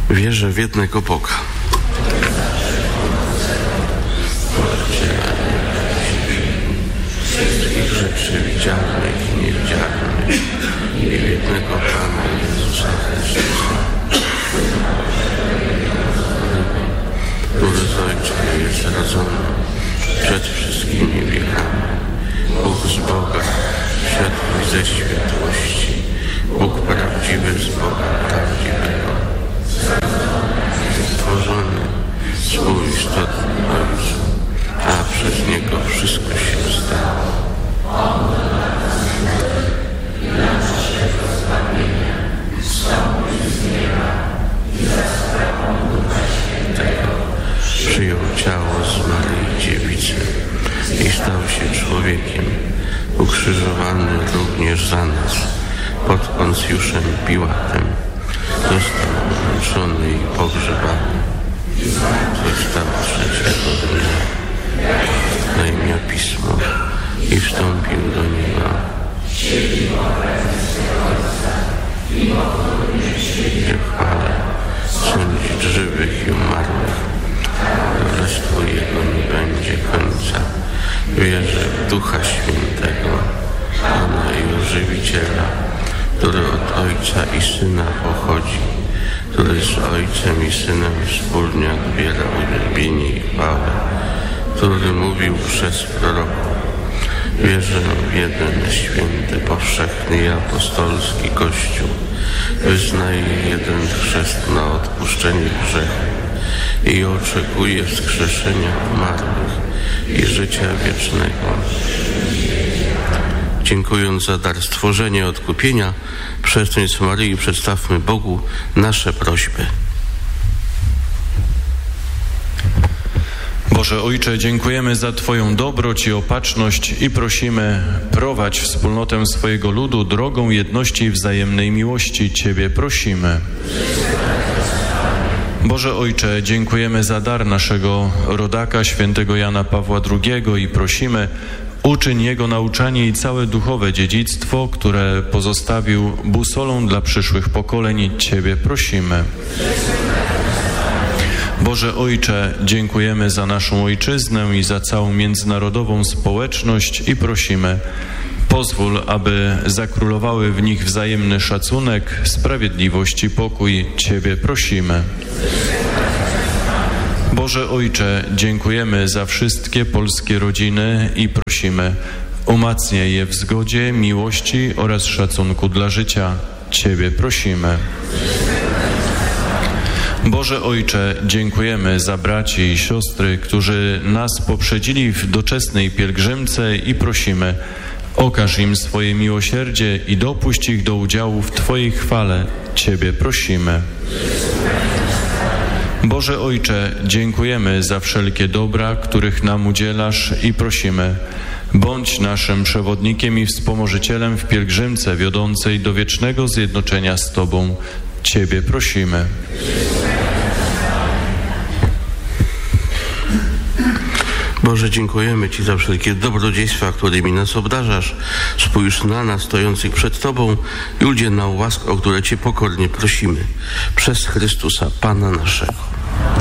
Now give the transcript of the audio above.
Wierzę w jednego Boga. Wszystkich rzeczy widzialnych i niewidzialnych i w jednego Pana Jezusa Chrystusa, który z Ojcem jest rodzony przed wszystkimi wiekami. Bóg z Boga, światły ze światłości, Bóg prawdziwy z Boga prawdziwego, stworzony, współistotny Ojcu, a przez Niego wszystko się stało. Przyjął ciało z Maryi Dziewicy i stał się człowiekiem, ukrzyżowany również za nas pod Poncjuszem Piłatem. Został męczony i pogrzebany. Został trzeciego dnia na imię Pismo i wstąpił do nieba. I chwale sądzić żywych i umarłych. Królestwo Jego nie będzie końca. Wierzę w Ducha Świętego, Pana i Ożywiciela, który od Ojca i Syna pochodzi, który z Ojcem i Synem wspólnie odbiera uwielbienie i chwałę, który mówił przez proroków. Wierzę w jeden święty, powszechny i apostolski Kościół. Wyznaję jeden chrzest na odpuszczenie grzechu i oczekuję wskrzeszenia umarłych i życia wiecznego. Dziękując za dar stworzenia i odkupienia, przez Trójcę Maryi przedstawmy Bogu nasze prośby. Boże Ojcze, dziękujemy za Twoją dobroć i opatrzność i prosimy, prowadź wspólnotę swojego ludu drogą jedności i wzajemnej miłości. Ciebie prosimy. Boże Ojcze, dziękujemy za dar naszego rodaka, świętego Jana Pawła II i prosimy, uczyń jego nauczanie i całe duchowe dziedzictwo, które pozostawił busolą dla przyszłych pokoleń. Ciebie prosimy. Boże Ojcze, dziękujemy za naszą ojczyznę i za całą międzynarodową społeczność i prosimy, pozwól, aby zakrólowały w nich wzajemny szacunek, sprawiedliwość i pokój. Ciebie prosimy. Boże Ojcze, dziękujemy za wszystkie polskie rodziny i prosimy, umacniaj je w zgodzie, miłości oraz szacunku dla życia. Ciebie prosimy. Boże Ojcze, dziękujemy za braci i siostry, którzy nas poprzedzili w doczesnej pielgrzymce i prosimy, okaż im swoje miłosierdzie i dopuść ich do udziału w Twojej chwale. Ciebie prosimy. Boże Ojcze, dziękujemy za wszelkie dobra, których nam udzielasz i prosimy, bądź naszym przewodnikiem i wspomożycielem w pielgrzymce wiodącej do wiecznego zjednoczenia z Tobą. Ciebie prosimy. Boże, dziękujemy Ci za wszelkie dobrodziejstwa, którymi nas obdarzasz. Spójrz na nas stojących przed Tobą i udziel nam łask, o które Cię pokornie prosimy. Przez Chrystusa, Pana naszego.